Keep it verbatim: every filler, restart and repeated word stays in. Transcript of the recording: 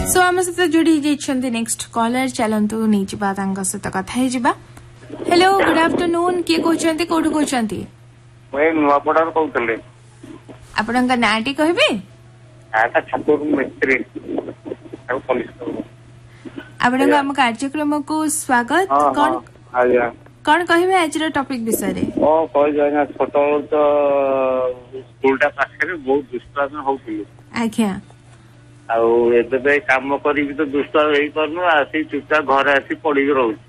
सो आम सहित जोड़ी जाइछन्ती नेक्स्ट कॉलर चलंतु नहीं जिबा तांका सहित कथा हे जिबा। हेलो गुड आफ्टरनून किए कहउछन्ती कोठु कहउछन्ती मैं नुआपडार कहउतले आपनका नाटी कहबे आटा छातुर मिस्त्री ଆଉ पुलिस आपनका हम कार्यक्रम को स्वागत कोन आज्ञा कोन कहबे आज रो टॉपिक विषय रे ओ कहि जाना छोटो तो स्कूलटा पाखे बहुत दुष्टान होउतिले आज्ञा आउ एबे काम करी तो दुष्ट हेई करनु आसी चुपचाप घर आसी पड़ी रहउछ